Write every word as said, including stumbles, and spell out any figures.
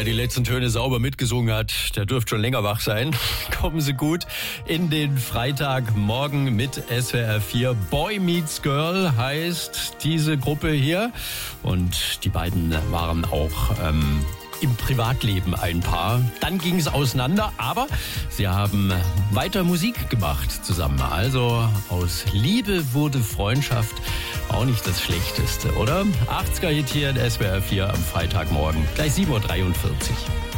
die letzten Töne sauber mitgesungen hat, der dürfte schon länger wach sein. Kommen Sie gut in den Freitagmorgen mit S W R vier. Boy Meets Girl heißt diese Gruppe hier. Und die beiden waren auch ähm, im Privatleben ein Paar. Dann ging es auseinander, aber sie haben weiter Musik gemacht zusammen. Also aus Liebe wurde Freundschaft auch nicht das Schlechteste, oder? achtziger Hit hier in S W R vier am Freitagmorgen, gleich sieben Uhr dreiundvierzig.